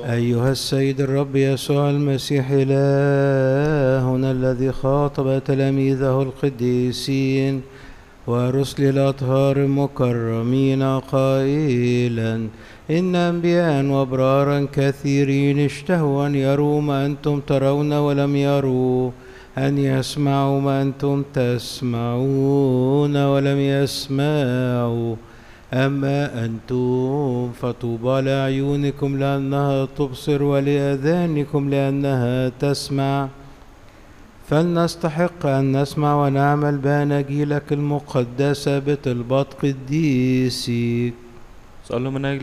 أيها السيد الرب يسوع المسيح إلهنا الذي خاطب تلاميذه القديسين ورسل الأطهار المكرمين قائلا: إن أنبياء وأبرارا كثيرين اشتهوا أن يروا ما أنتم ترون ولم يروا، أن يسمعوا ما أنتم تسمعون ولم يسمعوا، أما أنتم فطوبى لأعينكم لأنها تبصر ولآذانكم لأنها تسمع. فلنستحق أن نسمع ونعمل بأناجيلك المقدسة بطلبات قديسيك. صلوا من أجل